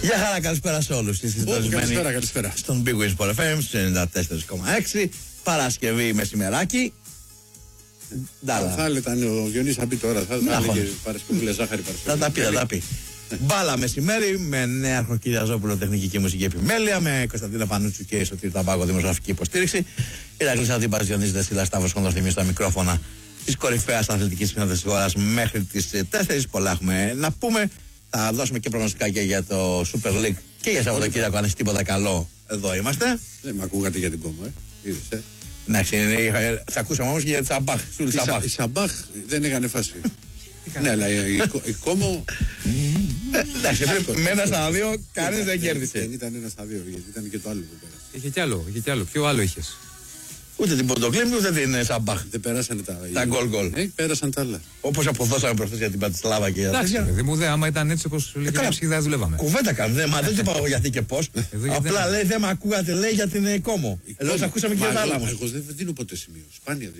Γεια χαρά, καλησπέρα σε όλους. Καλησπέρα. Στον Big Wins Sport FM, στο 94,6. Παρασκευή μεσημεράκι. Θα ήταν ο Γιονύς θα πει τώρα. Θα έλεγε Παρασκευή, ζάχαρη Παρασκευή. Θα τα πει. Μπάλα μεσημέρι με Νέαρχο Κυριαζόπουλο, τεχνική και μουσική επιμέλεια. Με Κωνσταντίνα Πανούτσου και Σωτήρη Ταμπάκο, δημοσιογραφική υποστήριξη. Ηρακλής Αντίπας, Διονύσης Δεσίλας, Σταύρος Κοντοθυμίου στα μικρόφωνα της κορυφαίας αθλητικής κοινότητας της χώρας μέχρι τις 4. Πολλά έχουμε να πούμε. Θα δώσουμε και προγνωστικά και για το Super League και για Σαββατοκύριακο. Αν έχει τίποτα καλό, εδώ είμαστε. Δεν με ακούγατε για την κόμμα, είδες, Εντάξει, θα ακούσαμε όμως και για τη Σαμπάχ. Η Σαμπάχ δεν έκανε φάση. Ναι, αλλά η Κόμο. Εντάξει, με 1-2 κανείς δεν κέρδισε. Δεν ήταν 1-2, γιατί ήταν και το άλλο που πέρασε. Είχε κι άλλο. Ποιο άλλο είχες? Ούτε την Πορτοκλήμ ούτε την Σαμπάχ. Δεν περάσανε τα γκολ. Πέρασαν τα άλλα. Όπως αποδώσαμε προχθές για την Πατισλάβα και για τα τέτοια. Εντάξει, παιδί μου, άμα ήταν έτσι όπως σου λέγανε, δεν δουλεύαμε. Κουβέντα κάνουμε. Μα δεν του είπα εγώ γιατί και πώς. Απλά λέει δεν με ακούγατε, λέει για την Κόμο. Εδώ ακούσαμε και τα άλλα. Εγώ δεν δίνω ποτέ σημείο. Σπάνια.